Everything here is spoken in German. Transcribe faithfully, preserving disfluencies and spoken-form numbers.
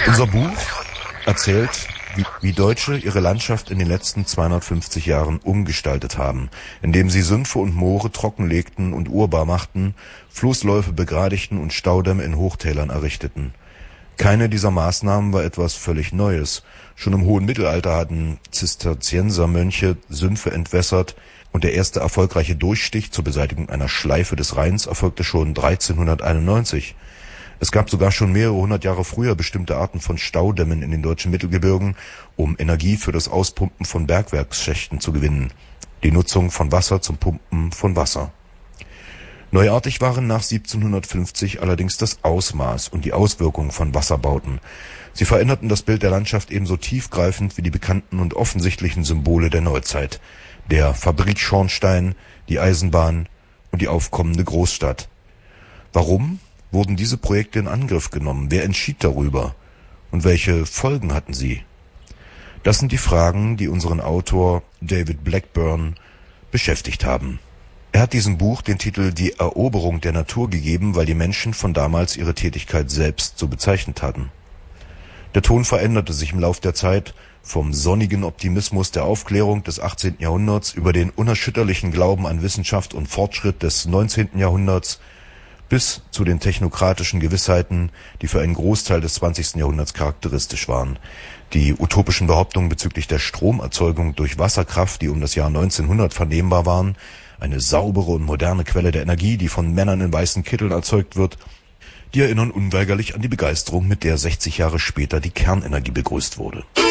Unser Buch erzählt, wie, wie Deutsche ihre Landschaft in den letzten zweihundertfünfzig Jahren umgestaltet haben, indem sie Sümpfe und Moore trockenlegten und urbar machten, Flussläufe begradigten und Staudämme in Hochtälern errichteten. Keine dieser Maßnahmen war etwas völlig Neues. Schon im hohen Mittelalter hatten Zisterziensermönche Sümpfe entwässert und der erste erfolgreiche Durchstich zur Beseitigung einer Schleife des Rheins erfolgte schon dreizehnhunderteinundneunzig. Es gab sogar schon mehrere hundert Jahre früher bestimmte Arten von Staudämmen in den deutschen Mittelgebirgen, um Energie für das Auspumpen von Bergwerksschächten zu gewinnen. Die Nutzung von Wasser zum Pumpen von Wasser. Neuartig waren nach siebzehnhundertfünfzig allerdings das Ausmaß und die Auswirkungen von Wasserbauten. Sie veränderten das Bild der Landschaft ebenso tiefgreifend wie die bekannten und offensichtlichen Symbole der Neuzeit. Der Fabrikschornstein, die Eisenbahn und die aufkommende Großstadt. Warum wurden diese Projekte in Angriff genommen? Wer entschied darüber? Und welche Folgen hatten sie? Das sind die Fragen, die unseren Autor David Blackburn beschäftigt haben. Er hat diesem Buch den Titel Die Eroberung der Natur gegeben, weil die Menschen von damals ihre Tätigkeit selbst so bezeichnet hatten. Der Ton veränderte sich im Lauf der Zeit, vom sonnigen Optimismus der Aufklärung des achtzehnten Jahrhunderts über den unerschütterlichen Glauben an Wissenschaft und Fortschritt des neunzehnten Jahrhunderts bis zu den technokratischen Gewissheiten, die für einen Großteil des zwanzigsten Jahrhunderts charakteristisch waren. Die utopischen Behauptungen bezüglich der Stromerzeugung durch Wasserkraft, die um das Jahr neunzehnhundert vernehmbar waren, eine saubere und moderne Quelle der Energie, die von Männern in weißen Kitteln erzeugt wird, die erinnern unweigerlich an die Begeisterung, mit der sechzig Jahre später die Kernenergie begrüßt wurde.